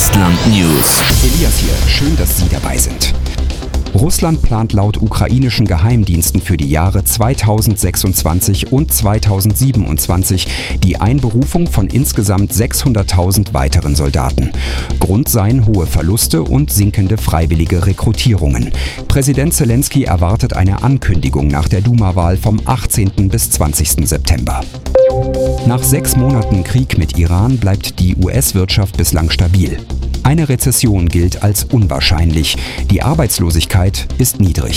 Estland News. Elias hier, schön, dass Sie dabei sind. Russland plant laut ukrainischen Geheimdiensten für die Jahre 2026 und 2027 die Einberufung von insgesamt 600.000 weiteren Soldaten. Grund seien hohe Verluste und sinkende freiwillige Rekrutierungen. Präsident Zelensky erwartet eine Ankündigung nach der Duma-Wahl vom 18. bis 20. September. Nach 6 Monaten Krieg mit Iran bleibt die US-Wirtschaft bislang stabil. Eine Rezession gilt als unwahrscheinlich. Die Arbeitslosigkeit ist niedrig.